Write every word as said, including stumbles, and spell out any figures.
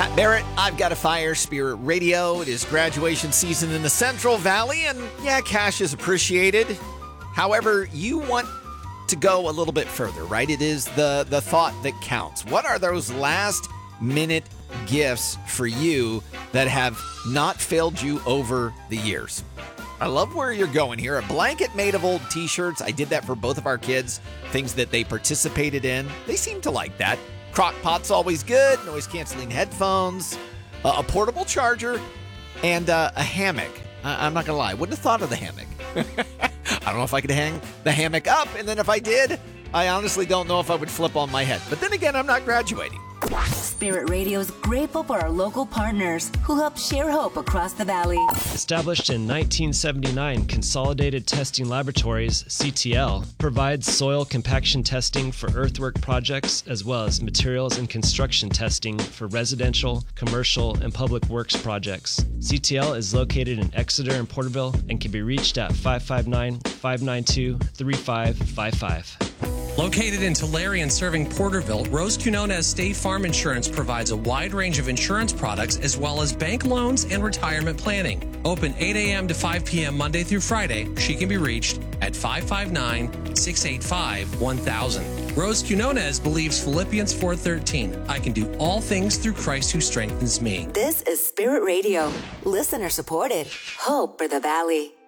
Pat Barrett, I've Got a Fire, Spirit Radio. It is graduation season in the Central Valley, and yeah, cash is appreciated. However, you want to go a little bit further, right? It is the, the thought that counts. What are those last minute gifts for you that have not failed you over the years? I love where you're going here. A blanket made of old t-shirts. I did that for both of our kids, things that they participated in. They seem to like that. Crock pot's always good, noise-canceling headphones, uh, a portable charger, and uh, a hammock. I- I'm not going to lie, wouldn't have thought of the hammock. I don't know if I could hang the hammock up, and then if I did, I honestly don't know if I would flip on my head. But then again, I'm not graduating. Spirit Radio is grateful for our local partners who help share hope across the valley. Established in nineteen seventy-nine, Consolidated Testing Laboratories, C T L, provides soil compaction testing for earthwork projects as well as materials and construction testing for residential, commercial, and public works projects. C T L is located in Exeter and Porterville and can be reached at five five nine, five nine two, three five five five. Located in Tulare and serving Porterville, Rose Quinonez State Farm Insurance provides a wide range of insurance products as well as bank loans and retirement planning. Open eight a.m. to five p.m. Monday through Friday. She can be reached at five five nine, six eight five, one thousand. Rose Quinonez believes Philippians four thirteen. I can do all things through Christ who strengthens me. This is Spirit Radio, listener supported. Hope for the Valley.